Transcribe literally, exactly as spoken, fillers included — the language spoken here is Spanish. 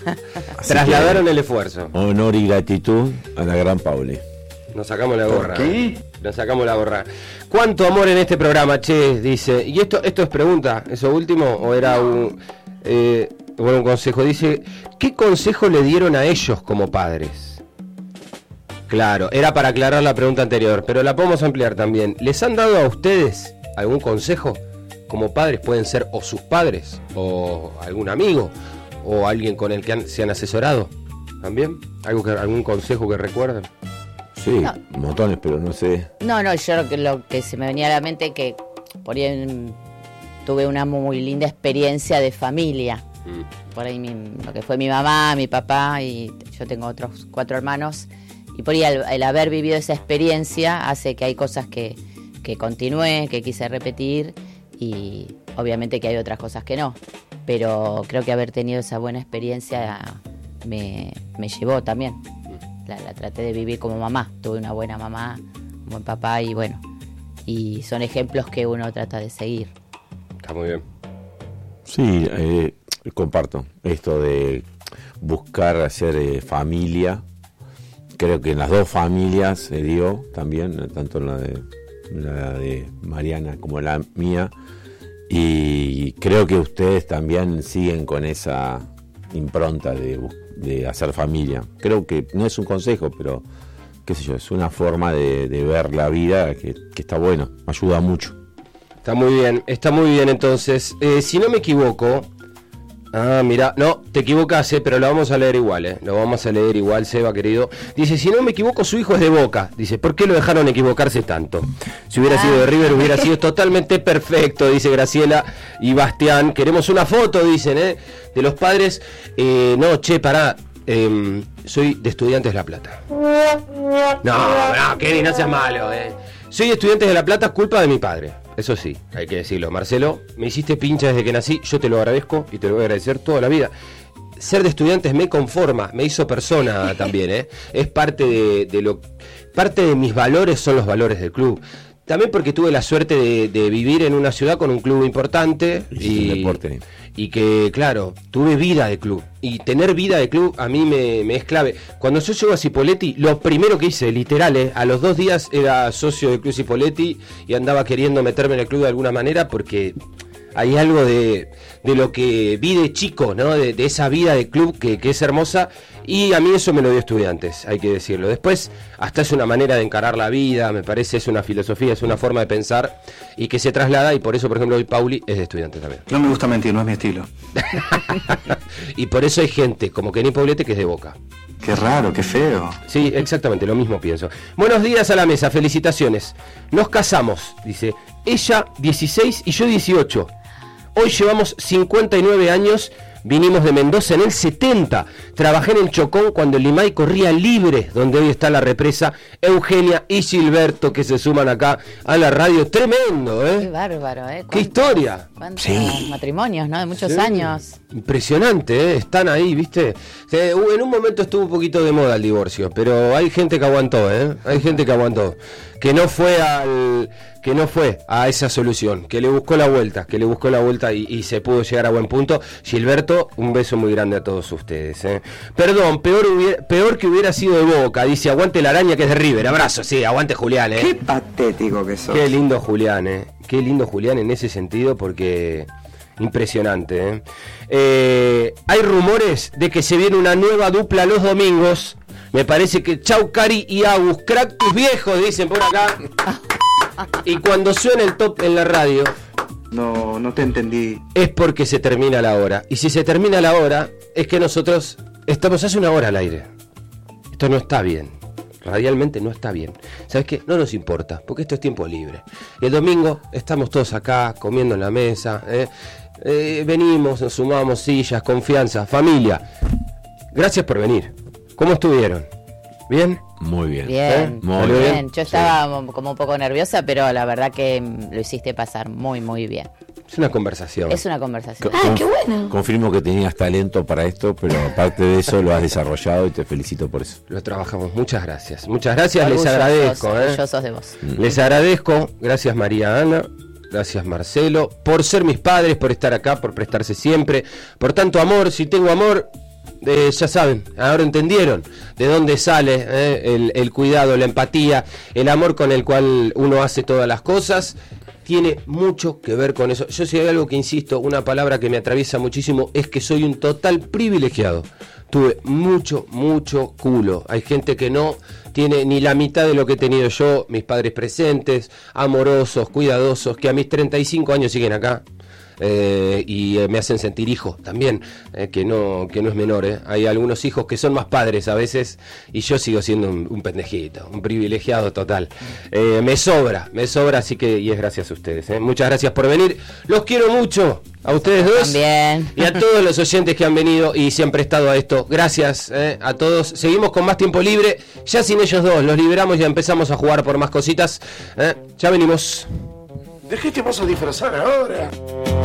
Trasladaron el esfuerzo. Honor y gratitud a la gran Pauli. Nos sacamos la gorra. ¿Qué? Nos sacamos la gorra. ¿Cuánto amor en este programa, che? Dice. ¿Y esto esto es pregunta? ¿Eso último? ¿O era un, eh, bueno, un consejo? Dice, ¿qué consejo le dieron a ellos como padres? Claro, era para aclarar la pregunta anterior, pero la podemos ampliar también. ¿Les han dado a ustedes algún consejo? Como padres pueden ser o sus padres, o algún amigo, o alguien con el que han, se han asesorado. ¿También? ¿Algo que, ¿Algún consejo que recuerden? Sí, no. Montones, pero no sé. No, no, yo lo que, lo que se me venía a la mente que por ahí tuve una muy linda experiencia de familia. Mm. Por ahí mi, lo que fue mi mamá, mi papá, y yo tengo otros cuatro hermanos. Y por ahí el, el haber vivido esa experiencia hace que hay cosas que, que continúe, que quise repetir, y obviamente que hay otras cosas que no. Pero creo que haber tenido esa buena experiencia me, me llevó también. La, la traté de vivir como mamá. Tuve una buena mamá, un buen papá, y bueno, y son ejemplos que uno trata de seguir. Está muy bien. Sí, eh, comparto esto de buscar hacer eh, familia. Creo que en las dos familias se dio también, tanto en la de, la de Mariana como la mía, y creo que ustedes también siguen con esa impronta de, de hacer familia. Creo que no es un consejo, pero qué sé yo, es una forma de, de ver la vida que, que está bueno, ayuda mucho. Está muy bien, está muy bien. Entonces, eh, si no me equivoco, ah, mira, no, te equivocas, eh, pero lo vamos a leer igual, eh, lo vamos a leer igual, Seba, querido. Dice, si no me equivoco, su hijo es de Boca. Dice, ¿por qué lo dejaron equivocarse tanto? Si hubiera ah. sido de River, hubiera sido totalmente perfecto, dice Graciela y Bastián. Queremos una foto, dicen, eh, de los padres. Eh, no, che, pará, eh, soy de Estudiantes de La Plata. No, no, Kenny, no seas malo, eh. Soy de Estudiantes de La Plata, culpa de mi padre. Eso sí, hay que decirlo. Marcelo, me hiciste pincha desde que nací, yo te lo agradezco y te lo voy a agradecer toda la vida. Ser de Estudiantes me conforma, me hizo persona también, ¿eh? Es parte de, de lo... Parte de mis valores son los valores del club. También porque tuve la suerte de, de vivir en una ciudad con un club importante y, deporte. y que, claro, tuve vida de club. Y tener vida de club a mí me, me es clave. Cuando yo llego a Cipolletti, lo primero que hice, literal, eh, a los dos días era socio del club Cipolletti y andaba queriendo meterme en el club de alguna manera porque hay algo de, de lo que vi de chico, ¿no? De, de esa vida de club que, que es hermosa, y a mí eso me lo dio Estudiantes, hay que decirlo. Después, hasta es una manera de encarar la vida, me parece, es una filosofía, es una forma de pensar y que se traslada, y por eso, por ejemplo, hoy Pauli es de Estudiantes también. No me gusta mentir, no es mi estilo. Y por eso hay gente como Kenny Poblete que es de Boca. Qué raro, qué feo. Sí, exactamente, lo mismo pienso. Buenos días a la mesa, felicitaciones. Nos casamos, dice, ella dieciséis y yo dieciocho. Hoy llevamos cincuenta y nueve años, vinimos de Mendoza en el setenta. Trabajé en el Chocón cuando el Limay corría libre, donde hoy está la represa. Eugenia y Gilberto que se suman acá a la radio. Tremendo, ¿eh? Qué bárbaro, ¿eh? ¡Qué historia! ¿Cuántos sí. matrimonios, ¿no? De muchos sí. años. Impresionante, ¿eh? Están ahí, ¿viste? En un momento estuvo un poquito de moda el divorcio, pero hay gente que aguantó, ¿eh? Hay gente que aguantó. Que no fue al... que no fue a esa solución, que le buscó la vuelta, que le buscó la vuelta y, y se pudo llegar a buen punto. Gilberto, un beso muy grande a todos ustedes, ¿eh? Perdón, peor, hubiera, peor que hubiera sido de Boca, dice, aguante la araña que es de River. Abrazo, sí, aguante Julián, ¿eh? Qué patético que sos. Qué lindo Julián, ¿eh? Qué lindo Julián en ese sentido, porque... impresionante, ¿eh? Eh, hay rumores de que se viene una nueva dupla los domingos. Me parece que Chau Cari y Agus, crack tus viejos, dicen por acá. Y cuando suena el top en la radio, no, no te entendí. Es porque se termina la hora. Y si se termina la hora, es que nosotros estamos hace una hora al aire. Esto no está bien. Radialmente no está bien. ¿Sabes qué? No nos importa, porque esto es tiempo libre. Y el domingo estamos todos acá, comiendo en la mesa, ¿eh? Eh, venimos, nos sumamos, sillas, confianza, familia. Gracias por venir. ¿Cómo estuvieron? ¿Bien? Muy bien. Bien, ¿Eh? muy bien. bien. Yo estaba sí. como un poco nerviosa, pero la verdad que lo hiciste pasar muy, muy bien. Es una conversación. Es una conversación. Co- ¡Ah, qué bueno! Confirmo que tenías talento para esto, pero aparte de eso lo has desarrollado y te felicito por eso. Lo trabajamos. Muchas gracias. Muchas gracias, les agradezco. ¿eh? Orgullosos de vos. Mm. Les agradezco. Gracias, María Ana. Gracias, Marcelo. Por ser mis padres, por estar acá, por prestarse siempre. Por tanto amor. Si tengo amor, eh, ya saben, ahora entendieron de dónde sale eh, el, el cuidado, la empatía, el amor con el cual uno hace todas las cosas. Tiene mucho que ver con eso. Yo si hay algo que insisto, una palabra que me atraviesa muchísimo, es que soy un total privilegiado. Tuve mucho, mucho culo. Hay gente que no tiene ni la mitad de lo que he tenido yo, mis padres presentes, amorosos, cuidadosos, que a mis treinta y cinco años siguen acá. Eh, y eh, me hacen sentir hijo también, eh, que no que no es menor, eh. Hay algunos hijos que son más padres a veces y yo sigo siendo un, un pendejito, un privilegiado total. Eh, me sobra, me sobra, así que y es gracias a ustedes, eh. Muchas gracias por venir, los quiero mucho a ustedes dos también. Y a todos los oyentes que han venido y se han prestado a esto. Gracias eh, a todos. Seguimos con más tiempo libre, ya sin ellos dos, los liberamos y ya empezamos a jugar por más cositas, eh. Ya venimos. ¿De qué te vas a disfrazar ahora?